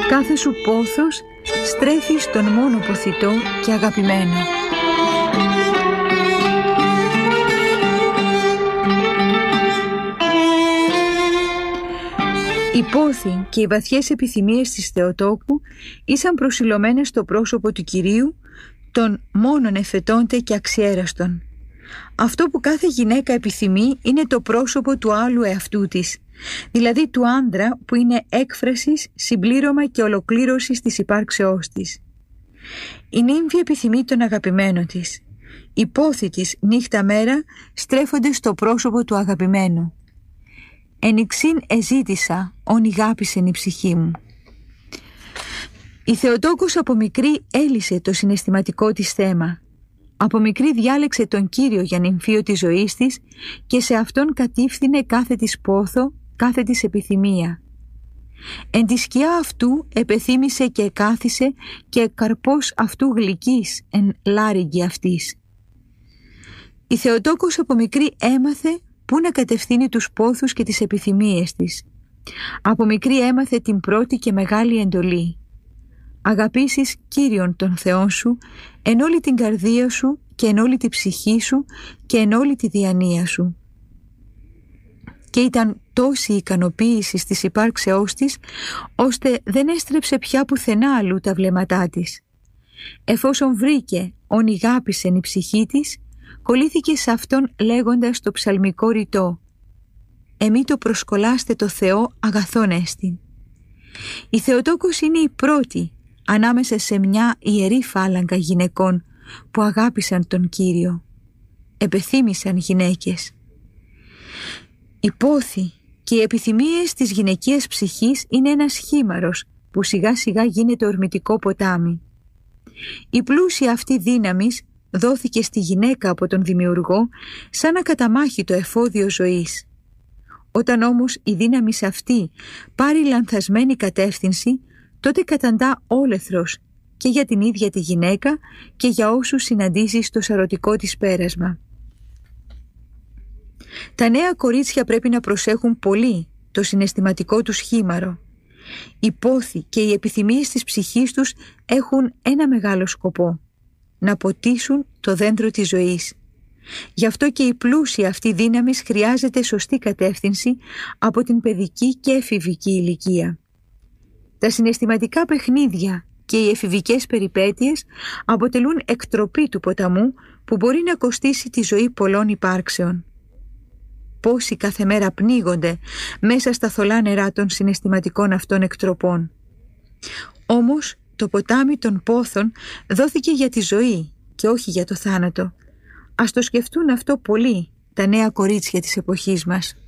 Κάθε σου πόθος στρέφει στον μόνο ποθητό και αγαπημένο. Οι πόθοι και οι βαθιές επιθυμίες της Θεοτόκου ήσαν προσιλωμένες στο πρόσωπο του Κυρίου, των μόνον εφετώνται και αξιέραστον. Αυτό που κάθε γυναίκα επιθυμεί είναι το πρόσωπο του άλλου εαυτού της, δηλαδή του άντρα που είναι έκφρασης, συμπλήρωμα και ολοκλήρωσης της υπάρξεώς της. Η νύμφη επιθυμεί τον αγαπημένο της. Οι πόθοι της νύχτα μέρα στρέφονται στο πρόσωπο του αγαπημένου. «Ενιξήν εζήτησα, ον ηγάπησεν η ψυχή μου». Η Θεοτόκος από μικρή έλυσε το συναισθηματικό της θέμα. Από μικρή διάλεξε τον Κύριο για νυμφίο της ζωής της και σε αυτόν κατήφθηνε κάθε της πόθο, κάθε της επιθυμία. Εν τη σκιά αυτού επεθύμησε και εκάθισε και καρπός αυτού γλυκής εν λάρυγγι αυτής. Η Θεοτόκος από μικρή έμαθε πού να κατευθύνει τους πόθους και τις επιθυμίες της. Από μικρή έμαθε την πρώτη και μεγάλη εντολή. Αγαπήσεις Κύριον τον Θεόν σου εν όλη την καρδία σου και εν όλη τη ψυχή σου και εν όλη τη διανία σου. Και ήταν τόση η ικανοποίηση της υπάρξεώς της, ώστε δεν έστρεψε πια πουθενά αλλού τα βλέμματά της. Εφόσον βρήκε ον ηγάπησεν η ψυχή της, κολλήθηκε σε αυτόν λέγοντας το ψαλμικό ρητό «Εμεί το προσκολάστε το Θεό αγαθόν εστιν». Η Θεοτόκος είναι η πρώτη ανάμεσα σε μια ιερή φάλαγγα γυναικών που αγάπησαν τον Κύριο. Επεθύμησαν γυναίκες. Οι πόθοι και οι επιθυμίες της γυναικείας ψυχής είναι ένας χήμαρος που σιγά σιγά γίνεται ορμητικό ποτάμι. Η πλούσια αυτή δύναμης δόθηκε στη γυναίκα από τον Δημιουργό σαν ακαταμάχητο εφόδιο ζωής. Όταν όμως η δύναμη αυτή πάρει λανθασμένη κατεύθυνση, τότε καταντά όλεθρος και για την ίδια τη γυναίκα και για όσους συναντήσει στο σαρωτικό της πέρασμα. Τα νέα κορίτσια πρέπει να προσέχουν πολύ το συναισθηματικό τους χήμαρο. Οι πόθοι και οι επιθυμίες της ψυχής τους έχουν ένα μεγάλο σκοπό: να ποτίσουν το δέντρο της ζωής. Γι' αυτό και η πλούσια αυτή δύναμη χρειάζεται σωστή κατεύθυνση από την παιδική και εφηβική ηλικία. Τα συναισθηματικά παιχνίδια και οι εφηβικές περιπέτειες αποτελούν εκτροπή του ποταμού που μπορεί να κοστίσει τη ζωή πολλών υπάρξεων. Πόσοι κάθε μέρα πνίγονται μέσα στα θολά νερά των συναισθηματικών αυτών εκτροπών. Όμως το ποτάμι των πόθων δόθηκε για τη ζωή και όχι για το θάνατο. Ας το σκεφτούν αυτό πολύ τα νέα κορίτσια της εποχής μας.